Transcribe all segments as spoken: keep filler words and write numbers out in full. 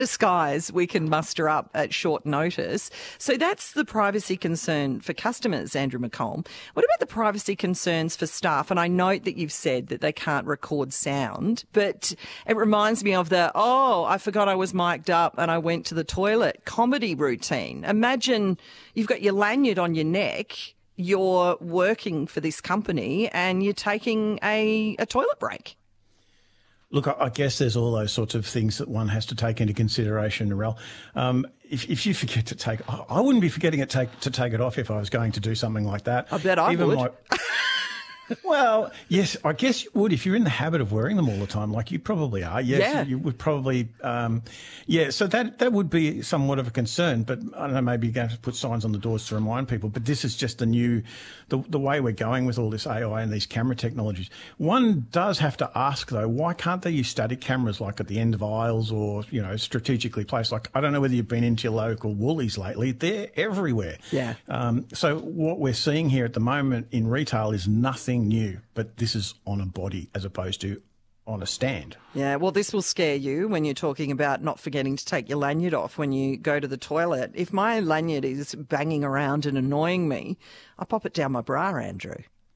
disguise we can muster up at short notice. So that's the privacy concern for customers, Andrew McColm. What about the privacy concerns for staff? And I note that you've said that they can't record sound, but it reminds me of the, oh, I forgot I was mic'd up and I went to the toilet comedy routine. Imagine you've got your lanyard on your neck, you're working for this company and you're taking a, a toilet break. Look, I guess there's all those sorts of things that one has to take into consideration, Narelle. Um, if, if you forget to take, I wouldn't be forgetting it take, to take it off if I was going to do something like that. I bet I Even would. My, well, yes, I guess you would if you're in the habit of wearing them all the time, like you probably are. Yes, yeah. you would probably, um, yeah. So that that would be somewhat of a concern. But I don't know, maybe you're going to put signs on the doors to remind people. But this is just the new, the the way we're going with all this A I and these camera technologies. One does have to ask though, why can't they use static cameras like at the end of aisles or you know strategically placed? Like I don't know whether you've been into your local Woolies lately. They're everywhere. Yeah. Um, so what we're seeing here at the moment in retail is nothing new, but this is on a body as opposed to on a stand. Yeah, well, this will scare you when you're talking about not forgetting to take your lanyard off when you go to the toilet. If my lanyard is banging around and annoying me, I pop it down my bra, Andrew.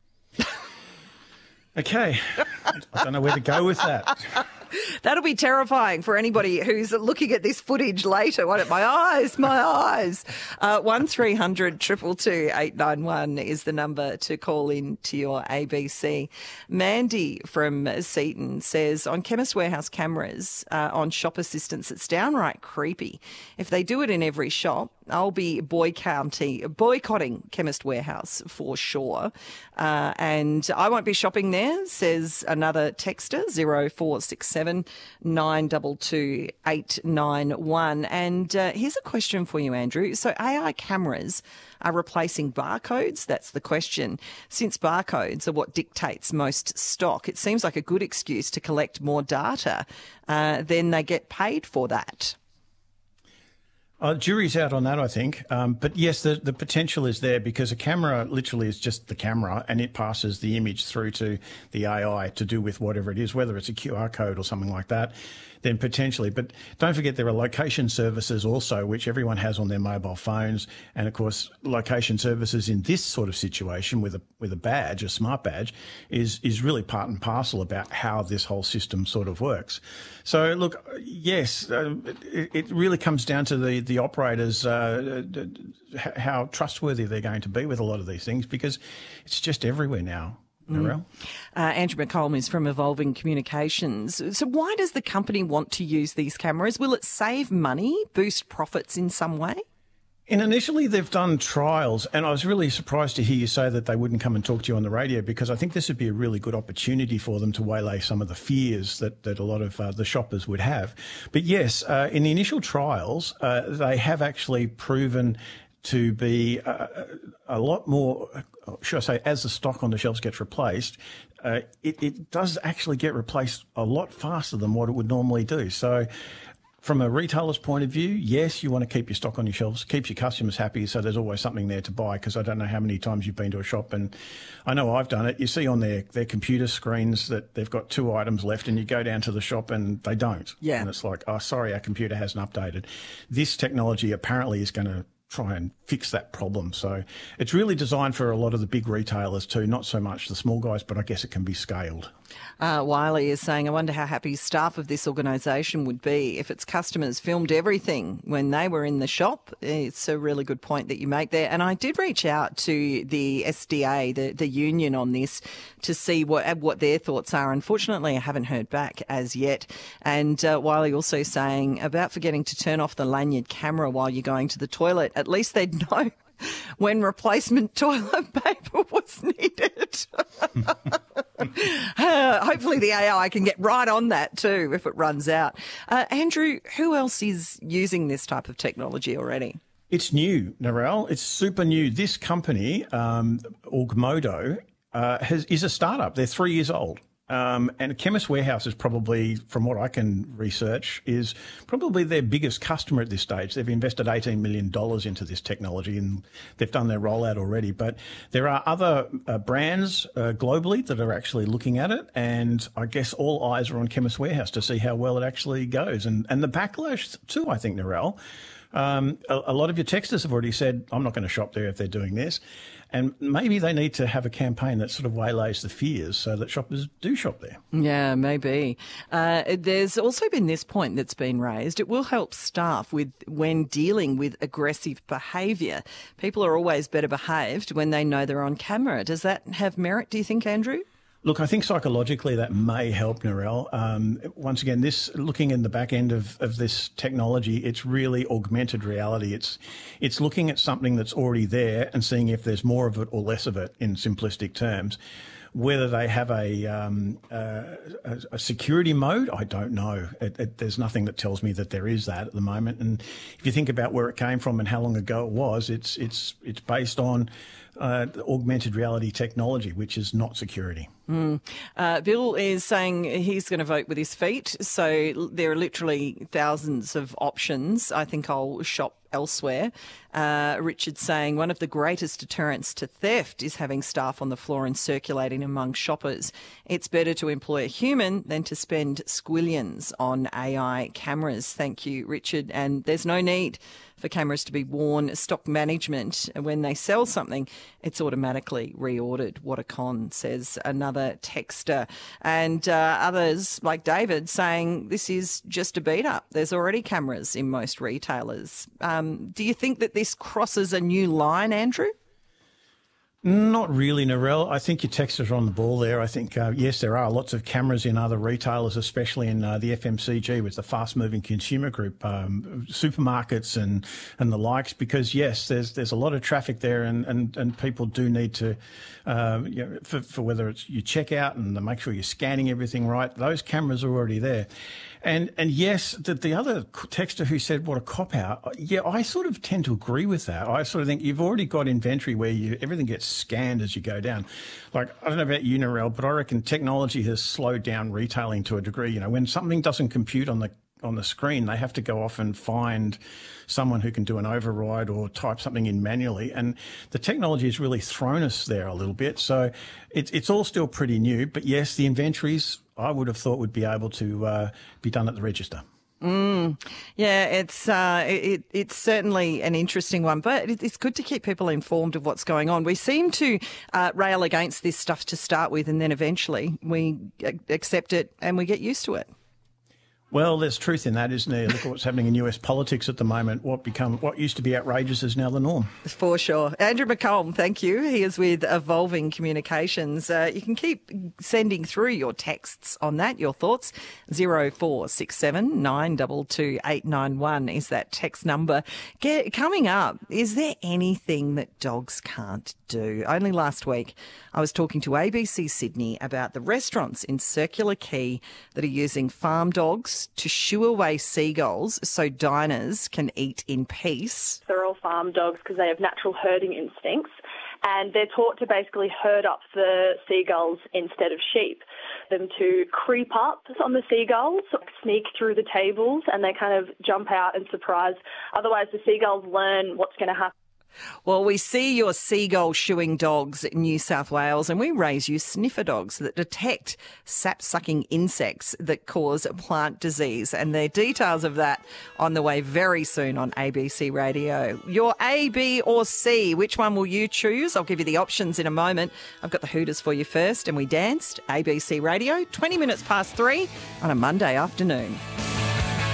Okay. I don't know where to go with that. That'll be terrifying for anybody who's looking at this footage later. What, my eyes, my eyes. Uh, one three hundred two two two eight nine one is the number to call in to your A B C. Mandy from Seaton says, on Chemist Warehouse cameras uh, on shop assistants, it's downright creepy. If they do it in every shop, I'll be boy county, boycotting Chemist Warehouse for sure. Uh, and I won't be shopping there, says another texter, zero four six seven nine two two eight nine one. And uh, here's a question for you, Andrew. So A I cameras are replacing barcodes? That's the question. Since barcodes are what dictates most stock, it seems like a good excuse to collect more data. Uh, then they get paid for that. Uh, jury's out on that, I think. Um, but yes, the, the potential is there because a camera literally is just the camera and it passes the image through to the A I to do with whatever it is, whether it's a Q R code or something like that, then potentially. But don't forget there are location services also, which everyone has on their mobile phones. And of course, location services in this sort of situation with a with a badge, a smart badge, is is really part and parcel about how this whole system sort of works. So look, yes, uh, it, it really comes down to the the operators, uh, how trustworthy they're going to be with a lot of these things because it's just everywhere now. Mm. Uh, Andrew McColm is from Evolving Communications. So why does the company want to use these cameras? Will it save money, boost profits in some way? And initially they've done trials, and I was really surprised to hear you say that they wouldn't come and talk to you on the radio because I think this would be a really good opportunity for them to waylay some of the fears that, that a lot of uh, the shoppers would have. But yes, uh, in the initial trials, uh, they have actually proven to be uh, a lot more, should I say, as the stock on the shelves gets replaced, uh, it, it does actually get replaced a lot faster than what it would normally do. So from a retailer's point of view, yes, you want to keep your stock on your shelves, keeps your customers happy, so there's always something there to buy, because I don't know how many times you've been to a shop, and I know I've done it. You see on their, their computer screens that they've got two items left, and you go down to the shop and they don't. Yeah. And it's like, oh, sorry, our computer hasn't updated. This technology apparently is going to try and fix that problem. So it's really designed for a lot of the big retailers too, not so much the small guys, but I guess it can be scaled. Uh, Wiley is saying, I wonder how happy staff of this organisation would be if its customers filmed everything when they were in the shop. It's a really good point that you make there. And I did reach out to the S D A, the, the union, on this to see what what their thoughts are. Unfortunately, I haven't heard back as yet. And uh, Wiley also saying about forgetting to turn off the lanyard camera while you're going to the toilet. At least they'd know when replacement toilet paper was needed. uh, hopefully the A I can get right on that too if it runs out. Uh, Andrew, who else is using this type of technology already? It's new, Narelle. It's super new. This company, um, Augmodo, uh, has, is a startup. They're three years old. Um, and Chemist Warehouse is probably, from what I can research, is probably their biggest customer at this stage. They've invested eighteen million dollars into this technology and they've done their rollout already. But there are other uh, brands uh, globally that are actually looking at it. And I guess all eyes are on Chemist Warehouse to see how well it actually goes. And, and the backlash too, I think, Narelle. Um, a, a lot of your texters have already said, I'm not going to shop there if they're doing this. And maybe they need to have a campaign that sort of waylays the fears so that shoppers do shop there. Yeah, maybe. Uh, there's also been this point that's been raised. It will help staff with when dealing with aggressive behaviour. People are always better behaved when they know they're on camera. Does that have merit, do you think, Andrew? Look, I think psychologically that may help, Narelle. Um, once again, this looking in the back end of, of this technology, it's really augmented reality. It's it's looking at something that's already there and seeing if there's more of it or less of it in simplistic terms. Whether they have a, um, uh, a, a security mode, I don't know. It, it, there's nothing that tells me that there is that at the moment. And if you think about where it came from and how long ago it was, it's it's it's based on uh, augmented reality technology, which is not security. Mm. Uh, Bill is saying he's going to vote with his feet. So there are literally thousands of options. I think I'll shop elsewhere. Uh, Richard's saying one of the greatest deterrents to theft is having staff on the floor and circulating among shoppers. It's better to employ a human than to spend squillions on A I cameras. Thank you, Richard. And there's no need for cameras to be worn. Stock management, when they sell something, it's automatically reordered. What a con, says another texter. And uh, others, like David, saying this is just a beat up. There's already cameras in most retailers. Um, do you think that this crosses a new line, Andrew? Not really, Narelle. I think your texters are on the ball there. I think, uh, yes, there are lots of cameras in other retailers, especially in uh, the F M C G with the fast-moving consumer group, um, supermarkets and, and the likes, because, yes, there's there's a lot of traffic there and, and, and people do need to, uh, you know, for, for whether it's you check out and to make sure you're scanning everything right, those cameras are already there. And and yes, the, the other texter who said, what a cop-out, yeah, I sort of tend to agree with that. I sort of think you've already got inventory where you everything gets scanned as you go down. Like, I don't know about you, Narelle, but I reckon technology has slowed down retailing to a degree. You know, when something doesn't compute on the on the screen, they have to go off and find someone who can do an override or type something in manually. And the technology has really thrown us there a little bit. So it's it's all still pretty new. But yes, the inventories, I would have thought, would be able to uh, be done at the register. Mm. Yeah, it's uh, it, it's certainly an interesting one, but it, it's good to keep people informed of what's going on. We seem to uh, rail against this stuff to start with, and then eventually we accept it and we get used to it. Well, there's truth in that, isn't there? Look at what's happening in U S politics at the moment. What become what used to be outrageous is now the norm. For sure. Andrew McComb, thank you. He is with Evolving Communications. Uh, you can keep sending through your texts on that, your thoughts. zero four six seven nine two two eight nine one is that text number. Get, coming up, is there anything that dogs can't do? Only last week, I was talking to A B C Sydney about the restaurants in Circular Quay that are using farm dogs to shoo away seagulls so diners can eat in peace. They're all farm dogs because they have natural herding instincts, and they're taught to basically herd up the seagulls instead of sheep. Them to creep up on the seagulls, sneak through the tables, and they kind of jump out and surprise. Otherwise, the seagulls learn what's going to happen. Well, we see your seagull shooing dogs in New South Wales, and we raise you sniffer dogs that detect sap-sucking insects that cause plant disease. And the details of that on the way very soon on A B C Radio. Your A, B or C, which one will you choose? I'll give you the options in a moment. I've got the Hooters for you first, and we danced. A B C Radio, twenty minutes past three on a Monday afternoon.